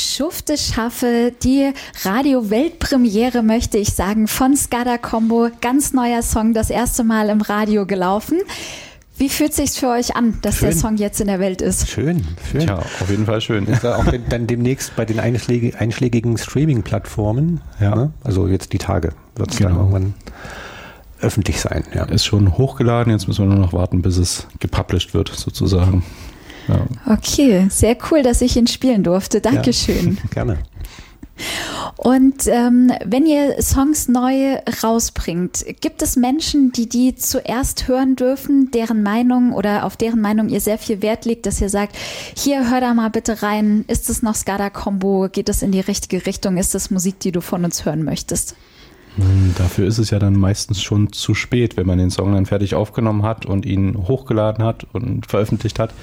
Schufte schaffe, die Radio-Weltpremiere, möchte ich sagen, von Skada Combo. Ganz neuer Song, das erste Mal im Radio gelaufen. Wie fühlt es sich für euch an, dass der Song jetzt in der Welt ist? Schön. Ja, auf jeden Fall schön. Auch dann demnächst bei den einschlägigen Streaming-Plattformen, ja, ne? Also jetzt die Tage wird es dann irgendwann öffentlich sein. Ja. Ist schon hochgeladen, jetzt müssen wir nur noch warten, bis es gepublished wird, sozusagen. Ja. Okay, sehr cool, dass ich ihn spielen durfte. Dankeschön. Ja, gerne. Und wenn ihr Songs neu rausbringt, gibt es Menschen, die zuerst hören dürfen, deren Meinung oder auf deren Meinung ihr sehr viel Wert legt, dass ihr sagt, hier, hör da mal bitte rein, ist es noch Skada Combo, geht es in die richtige Richtung, ist das Musik, die du von uns hören möchtest? Dafür ist es ja dann meistens schon zu spät, wenn man den Song dann fertig aufgenommen hat und ihn hochgeladen hat und veröffentlicht hat.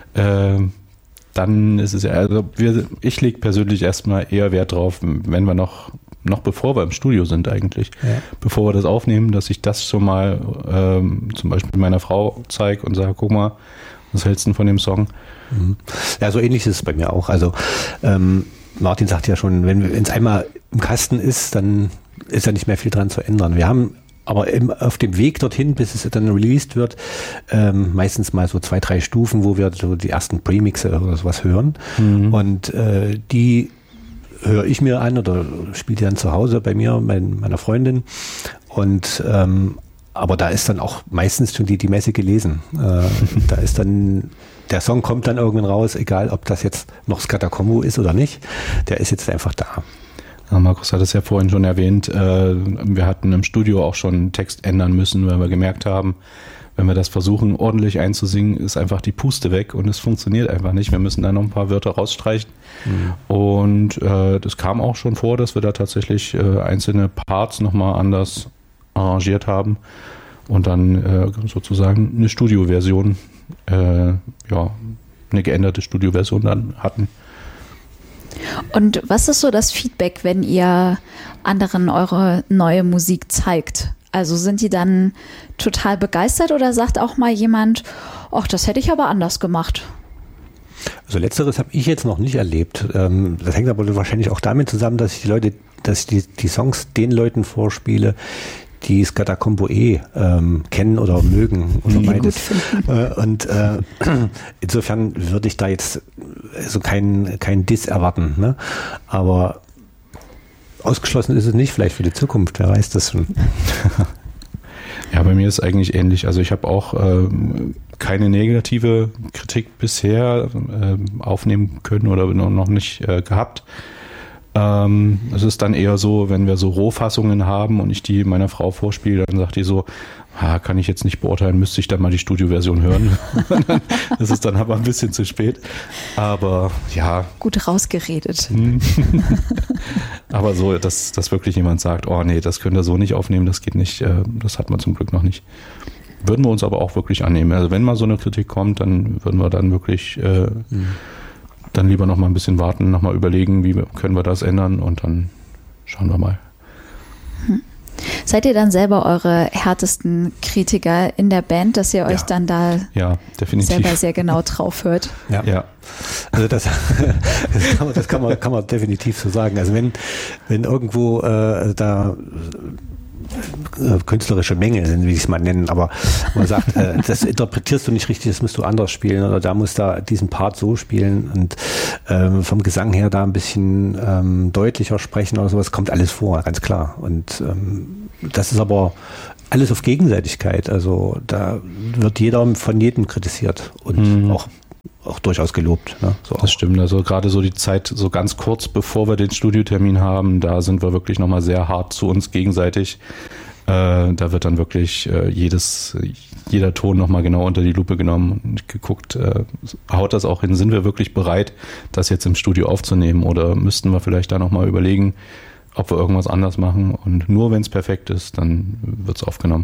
Dann ist es ja, also ich lege persönlich erstmal eher Wert drauf, wenn wir noch bevor wir im Studio sind eigentlich, bevor wir das aufnehmen, dass ich das schon mal zum Beispiel meiner Frau zeige und sage, guck mal, was hältst du denn von dem Song? Ja, so ähnlich ist es bei mir auch. Also Martin sagt ja schon, wenn es einmal im Kasten ist, dann ist ja nicht mehr viel dran zu ändern. Wir haben aber auf dem Weg dorthin, bis es dann released wird, meistens mal so 2, 3 Stufen, wo wir so die ersten Premixe oder sowas hören. Und die höre ich mir an oder spiele die dann zu Hause bei mir, meiner Freundin. Und aber da ist dann auch meistens schon die Messe gelesen. Da ist dann, der Song kommt dann irgendwann raus, egal ob das jetzt noch Skada Combo ist oder nicht. Der ist jetzt einfach da. Ja, Markus hat es ja vorhin schon erwähnt, wir hatten im Studio auch schon einen Text ändern müssen, weil wir gemerkt haben, wenn wir das versuchen ordentlich einzusingen, ist einfach die Puste weg und es funktioniert einfach nicht. Wir müssen da noch ein paar Wörter rausstreichen. Und das kam auch schon vor, dass wir da tatsächlich einzelne Parts nochmal anders arrangiert haben und dann sozusagen eine Studioversion, eine geänderte Studioversion dann hatten. Und was ist so das Feedback, wenn ihr anderen eure neue Musik zeigt? Also sind die dann total begeistert oder sagt auch mal jemand, ach, das hätte ich aber anders gemacht? Also Letzteres habe ich jetzt noch nicht erlebt. Das hängt aber wahrscheinlich auch damit zusammen, dass ich die Songs den Leuten vorspiele, die Skada Combo kennen oder mögen oder beides. Und insofern würde ich da jetzt so kein Diss erwarten. Ne? Aber ausgeschlossen ist es nicht, vielleicht für die Zukunft, wer weiß das schon. Ja, bei mir ist es eigentlich ähnlich. Also ich habe auch keine negative Kritik bisher aufnehmen können oder noch nicht gehabt. Es ist dann eher so, wenn wir so Rohfassungen haben und ich die meiner Frau vorspiele, dann sagt die so, kann ich jetzt nicht beurteilen, müsste ich dann mal die Studioversion hören. Das ist dann aber ein bisschen zu spät. Aber ja. Gut rausgeredet. Aber so, dass wirklich jemand sagt, oh nee, das könnt ihr so nicht aufnehmen, das geht nicht, das hat man zum Glück noch nicht. Würden wir uns aber auch wirklich annehmen. Also wenn mal so eine Kritik kommt, dann würden wir dann wirklich dann lieber noch mal ein bisschen warten, noch mal überlegen, wie können wir das ändern und dann schauen wir mal. Seid ihr dann selber eure härtesten Kritiker in der Band, dass ihr euch dann da selber sehr genau drauf hört? Ja. Also das kann man definitiv so sagen. Also wenn irgendwo da künstlerische Mängel sind, wie ich es mal nennen, aber man sagt, das interpretierst du nicht richtig, das musst du anders spielen oder da musst du diesen Part so spielen und vom Gesang her da ein bisschen deutlicher sprechen oder sowas, kommt alles vor, ganz klar. Und das ist aber alles auf Gegenseitigkeit, also da wird jeder von jedem kritisiert und auch durchaus gelobt. Ne? So das stimmt, also gerade so die Zeit, so ganz kurz bevor wir den Studiotermin haben, da sind wir wirklich nochmal sehr hart zu uns gegenseitig. Da wird dann wirklich jeder Ton nochmal genau unter die Lupe genommen und geguckt, haut das auch hin, sind wir wirklich bereit, das jetzt im Studio aufzunehmen oder müssten wir vielleicht da nochmal überlegen, ob wir irgendwas anders machen und nur wenn es perfekt ist, dann wird es aufgenommen.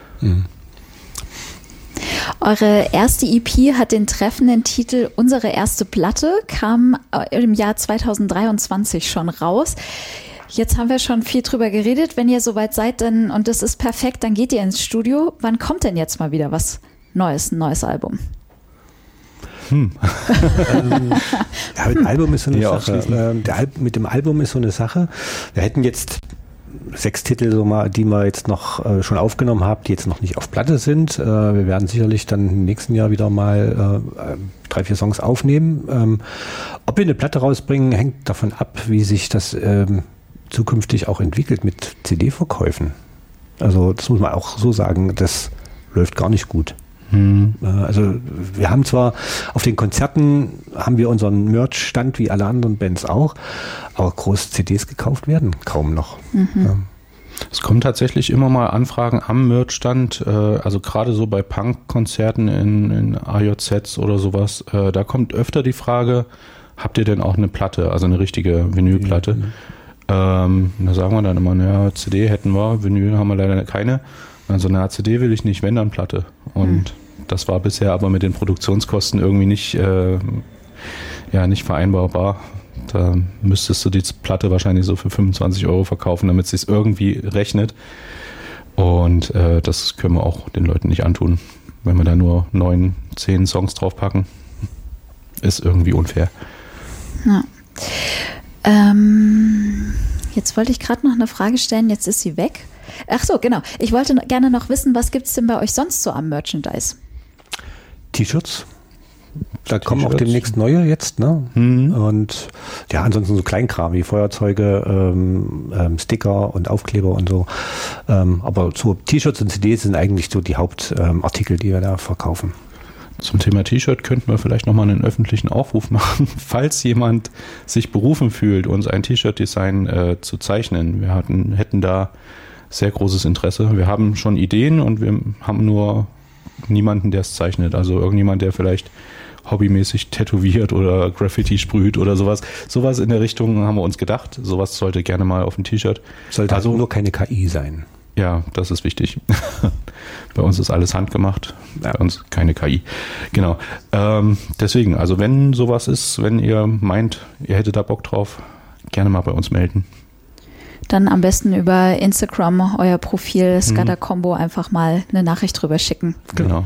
Eure erste EP hat den treffenden Titel Unsere erste Platte, kam im Jahr 2023 schon raus. Jetzt haben wir schon viel drüber geredet. Wenn ihr soweit seid und das ist perfekt, dann geht ihr ins Studio. Wann kommt denn jetzt mal wieder was Neues, ein neues Album? Ja, mit dem Album ist so eine Sache. Mit dem Album ist so eine Sache. Wir hätten jetzt 6 Titel, die wir jetzt noch schon aufgenommen haben, die jetzt noch nicht auf Platte sind. Wir werden sicherlich dann im nächsten Jahr wieder mal 3, 4 Songs aufnehmen. Ob wir eine Platte rausbringen, hängt davon ab, wie sich das zukünftig auch entwickelt mit CD-Verkäufen. Also das muss man auch so sagen, das läuft gar nicht gut. Also wir haben zwar auf den Konzerten haben wir unseren Merch-Stand wie alle anderen Bands auch, aber groß CDs gekauft werden kaum noch. Ja. Es kommen tatsächlich immer mal Anfragen am Merch-Stand, also gerade so bei Punk-Konzerten in AJZs oder sowas, da kommt öfter die Frage, habt ihr denn auch eine Platte, also eine richtige Vinylplatte? Da sagen wir dann immer, naja, CD hätten wir, Vinyl haben wir leider keine. Also eine CD will ich nicht, wenn dann Platte. Und das war bisher aber mit den Produktionskosten irgendwie nicht vereinbarbar. Da müsstest du die Platte wahrscheinlich so für 25 € verkaufen, damit es sich irgendwie rechnet. Und das können wir auch den Leuten nicht antun. Wenn wir da nur 9, 10 Songs draufpacken, ist irgendwie unfair. Ja. Jetzt wollte ich gerade noch eine Frage stellen, jetzt ist sie weg. Ach so, genau. Ich wollte gerne noch wissen, was gibt es denn bei euch sonst so am Merchandise? T-Shirts. Da kommen auch demnächst neue jetzt, ne? Und ja, ansonsten so Kleinkram wie Feuerzeuge, Sticker und Aufkleber und so. Aber so T-Shirts und CDs sind eigentlich so die Hauptartikel, die wir da verkaufen. Zum Thema T-Shirt könnten wir vielleicht nochmal einen öffentlichen Aufruf machen, falls jemand sich berufen fühlt, uns ein T-Shirt-Design zu zeichnen. Wir hätten da sehr großes Interesse. Wir haben schon Ideen und wir haben nur niemanden, der es zeichnet. Also irgendjemand, der vielleicht hobbymäßig tätowiert oder Graffiti sprüht oder sowas. Sowas in der Richtung haben wir uns gedacht. Sowas sollte gerne mal auf dem T-Shirt. Sollte also nur keine KI sein. Ja, das ist wichtig. Bei uns ist alles handgemacht. Bei uns keine KI. Genau. Deswegen, also wenn sowas ist, wenn ihr meint, ihr hättet da Bock drauf, gerne mal bei uns melden. Dann am besten über Instagram, euer Profil Skada Combo, einfach mal eine Nachricht drüber schicken. Genau.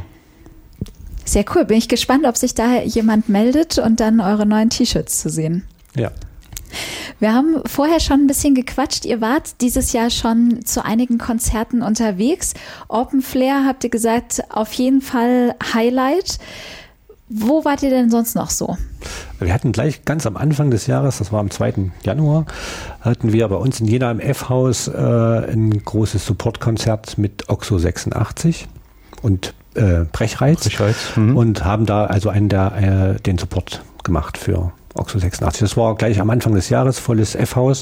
Sehr cool. Bin ich gespannt, ob sich da jemand meldet und dann eure neuen T-Shirts zu sehen. Ja. Wir haben vorher schon ein bisschen gequatscht. Ihr wart dieses Jahr schon zu einigen Konzerten unterwegs. Open Flair, habt ihr gesagt, auf jeden Fall Highlight. Wo wart ihr denn sonst noch so? Wir hatten gleich ganz am Anfang des Jahres, das war am 2. Januar, hatten wir bei uns in Jena im F-Haus ein großes Supportkonzert mit Oxo 86 und Brechreiz. Und haben da also den Support gemacht für Oxo 86. Das war gleich am Anfang des Jahres, volles F-Haus.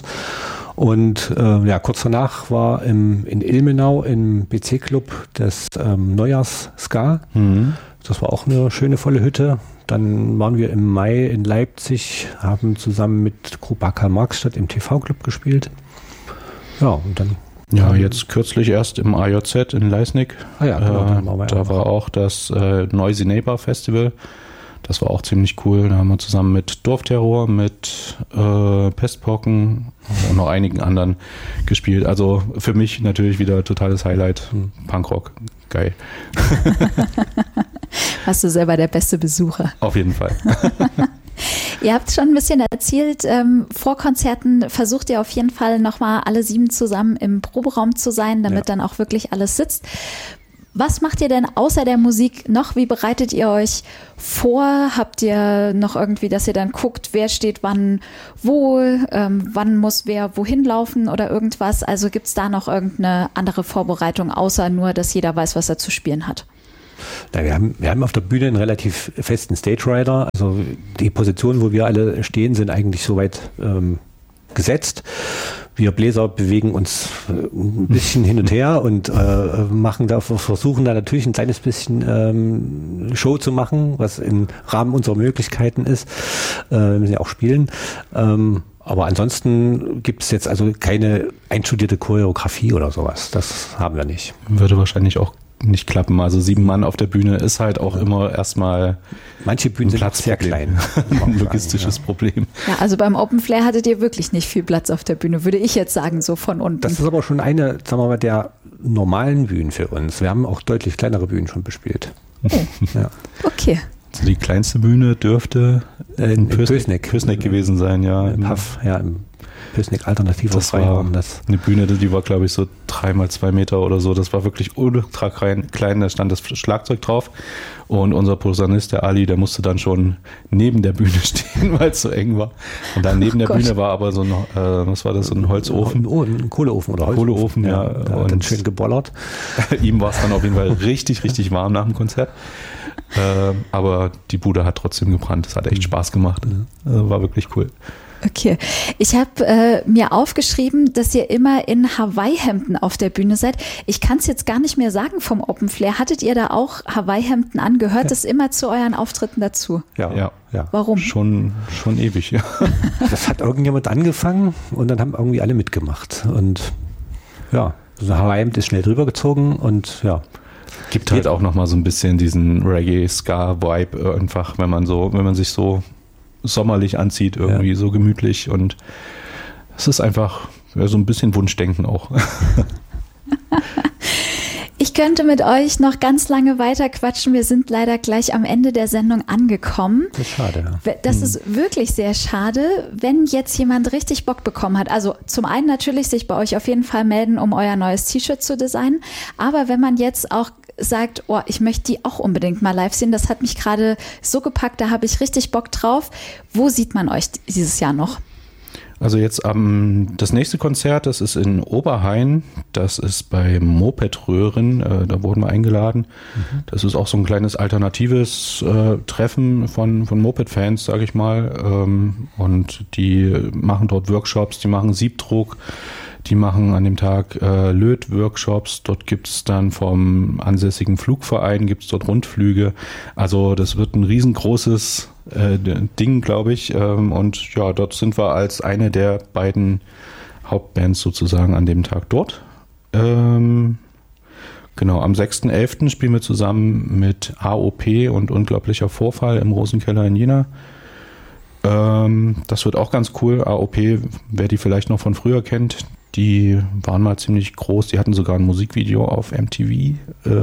Und kurz danach war in Ilmenau im BC-Club das Neujahrs-Ska. Das war auch eine schöne volle Hütte. Dann waren wir im Mai in Leipzig, haben zusammen mit Gruppe Karl-Marx-Stadt im TV-Club gespielt. Ja, und dann... Ja, jetzt kürzlich erst im AJZ in Leisnig. Genau, da war auch das Noisy Neighbor Festival. Das war auch ziemlich cool. Da haben wir zusammen mit Dorfterror, mit Pestpocken und noch einigen anderen gespielt. Also für mich natürlich wieder totales Highlight. Punkrock, geil. Warst du selber der beste Besucher? Auf jeden Fall. Ihr habt schon ein bisschen erzählt, vor Konzerten versucht ihr auf jeden Fall nochmal alle 7 zusammen im Proberaum zu sein, damit dann auch wirklich alles sitzt. Was macht ihr denn außer der Musik noch? Wie bereitet ihr euch vor? Habt ihr noch irgendwie, dass ihr dann guckt, wer steht wann wo, wann muss wer wohin laufen oder irgendwas? Also gibt es da noch irgendeine andere Vorbereitung, außer nur, dass jeder weiß, was er zu spielen hat? Na, wir haben auf der Bühne einen relativ festen Stage Rider. Also die Positionen, wo wir alle stehen, sind eigentlich soweit gesetzt. Wir Bläser bewegen uns ein bisschen hin und her und versuchen da natürlich ein kleines bisschen Show zu machen, was im Rahmen unserer Möglichkeiten ist. Wir müssen ja auch spielen. Aber ansonsten gibt es jetzt also keine einstudierte Choreografie oder sowas. Das haben wir nicht. Würde wahrscheinlich auch nicht klappen. Also 7 Mann auf der Bühne ist halt auch immer erstmal manche Bühnen sind sehr klein. Ein logistisches Problem. Ja, also beim Open Flair hattet ihr wirklich nicht viel Platz auf der Bühne, würde ich jetzt sagen, so von unten. Das ist aber schon eine, sagen wir mal, der normalen Bühnen für uns. Wir haben auch deutlich kleinere Bühnen schon bespielt. Oh. Ja. Okay. Die kleinste Bühne dürfte in Pößneck gewesen sein, ja. Im Puff, ja, im Pößneck alternativer Freiraum. Eine Bühne, die war, glaube ich, so 3x2 Meter oder so. Das war wirklich ultra klein. Da stand das Schlagzeug drauf. Und unser Posaunist, der Ali, der musste dann schon neben der Bühne stehen, weil es so eng war. Und dann neben der Bühne war aber so ein, was war das, so ein Holzofen? Ein Kohleofen oder Holzofen. Kohleofen, ja. Und dann schön gebollert. Ihm war es dann auf jeden Fall richtig, richtig warm nach dem Konzert. Aber die Bude hat trotzdem gebrannt. Es hat echt Spaß gemacht. War wirklich cool. Okay. Ich habe mir aufgeschrieben, dass ihr immer in Hawaii-Hemden auf der Bühne seid. Ich kann es jetzt gar nicht mehr sagen vom Open Flair. Hattet ihr da auch Hawaii-Hemden an? Gehört das immer zu euren Auftritten dazu? Ja. Warum? Schon ewig, ja. Das hat irgendjemand angefangen und dann haben irgendwie alle mitgemacht. Und ja, so ein Hawaii-Hemd ist schnell drüber gezogen und ja. Gibt halt auch nochmal so ein bisschen diesen Reggae-Ska-Vibe einfach, wenn man sich so sommerlich anzieht, irgendwie so gemütlich, und es ist einfach so ein bisschen Wunschdenken auch. Ich könnte mit euch noch ganz lange weiter quatschen. Wir sind leider gleich am Ende der Sendung angekommen. Das ist schade. Ja. Das ist wirklich sehr schade, wenn jetzt jemand richtig Bock bekommen hat. Also zum einen natürlich sich bei euch auf jeden Fall melden, um euer neues T-Shirt zu designen. Aber wenn man jetzt auch sagt, oh, ich möchte die auch unbedingt mal live sehen, das hat mich gerade so gepackt, da habe ich richtig Bock drauf. Wo sieht man euch dieses Jahr noch? Also jetzt das nächste Konzert, das ist in Oberhain, das ist bei Moped-Röhren, da wurden wir eingeladen. Das ist auch so ein kleines alternatives Treffen von Moped-Fans, sage ich mal. Und die machen dort Workshops, die machen Siebdruck, die machen an dem Tag Lötworkshops. Dort gibt es dann vom ansässigen Flugverein, gibt es dort Rundflüge. Also das wird ein riesengroßes Ding, glaube ich. Und ja, dort sind wir als eine der beiden Hauptbands sozusagen an dem Tag dort. Genau, am 6.11. spielen wir zusammen mit AOP und Unglaublicher Vorfall im Rosenkeller in Jena. Das wird auch ganz cool. AOP, wer die vielleicht noch von früher kennt, die waren mal ziemlich groß. Die hatten sogar ein Musikvideo auf MTV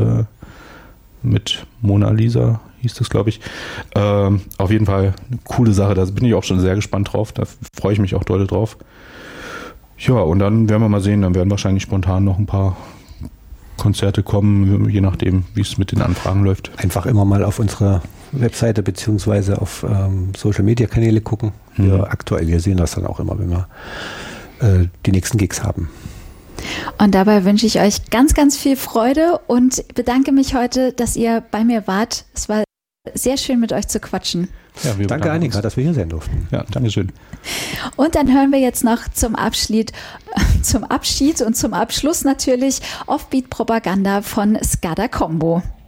mit Mona Lisa, hieß das, glaube ich. Auf jeden Fall eine coole Sache. Da bin ich auch schon sehr gespannt drauf. Da freue ich mich auch doll drauf. Ja, und dann werden wir mal sehen. Dann werden wahrscheinlich spontan noch ein paar Konzerte kommen, je nachdem, wie es mit den Anfragen läuft. Einfach immer mal auf unserer Webseite beziehungsweise auf Social-Media-Kanäle gucken. Wir aktualisieren das dann auch immer, wenn wir die nächsten Gigs haben. Und dabei wünsche ich euch ganz, ganz viel Freude und bedanke mich heute, dass ihr bei mir wart. Es war sehr schön, mit euch zu quatschen. Ja, danke, Annika, dass wir hier sein durften. Ja, danke schön. Und dann hören wir jetzt noch zum Abschied und zum Abschluss natürlich Offbeat Propaganda von Skada Combo.